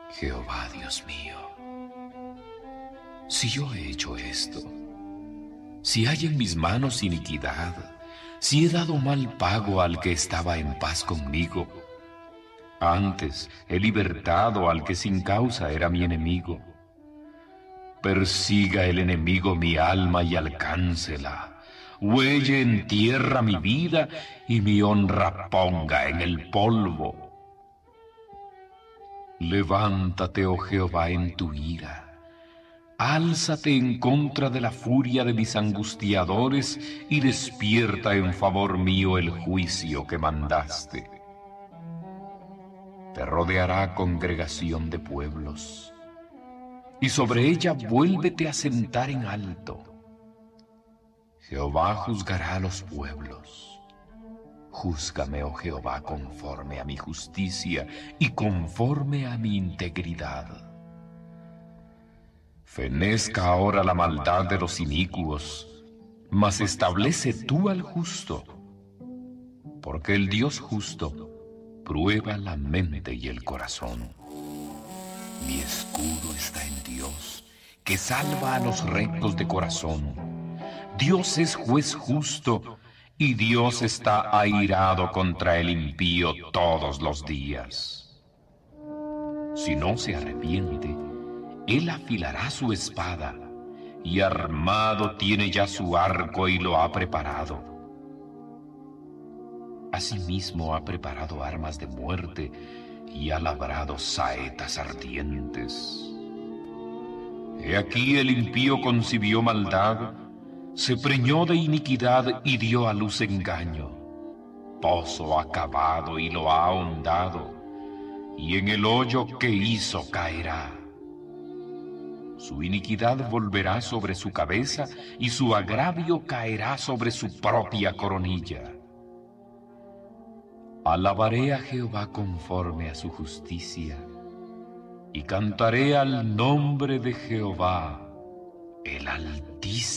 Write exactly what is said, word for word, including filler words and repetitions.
Jehová, Dios mío, si yo he hecho esto, si hay en mis manos iniquidad, si he dado mal pago al que estaba en paz conmigo, antes he libertado al que sin causa era mi enemigo. Persiga el enemigo mi alma y alcáncela, huelle en tierra mi vida y mi honra ponga en el polvo. Levántate, oh Jehová, en tu ira. Álzate en contra de la furia de mis angustiadores y despierta en favor mío el juicio que mandaste. Te rodeará congregación de pueblos, y sobre ella vuélvete a sentar en alto. Jehová juzgará a los pueblos. Júzgame, oh Jehová, conforme a mi justicia y conforme a mi integridad. Fenezca ahora la maldad de los inicuos, mas establece tú al justo, porque el Dios justo prueba la mente y el corazón. Mi escudo está en Dios, que salva a los rectos de corazón. Dios es juez justo, y Dios está airado contra el impío todos los días. Si no se arrepiente, Él afilará su espada, y armado tiene ya su arco y lo ha preparado. Asimismo ha preparado armas de muerte y ha labrado saetas ardientes. He aquí el impío concibió maldad, se preñó de iniquidad y dio a luz engaño. Pozo ha cavado y lo ha ahondado, y en el hoyo que hizo caerá. Su iniquidad volverá sobre su cabeza y su agravio caerá sobre su propia coronilla. Alabaré a Jehová conforme a su justicia, y cantaré al nombre de Jehová, el Altísimo.